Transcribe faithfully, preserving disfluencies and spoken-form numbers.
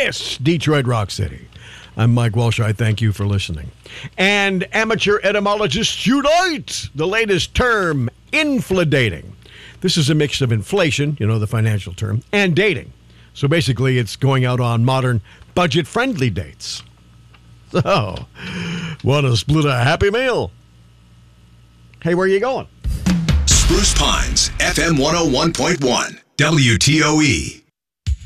This Detroit Rock City. I'm Mike Walsh. I thank you for listening. And amateur etymologists unite! The latest term, infladating. This is a mix of inflation, you know, the financial term, and dating. So basically, it's going out on modern, budget-friendly dates. So, want to split a Happy Meal? Hey, where are you going? Spruce Pines, F M one oh one point one, W T O E.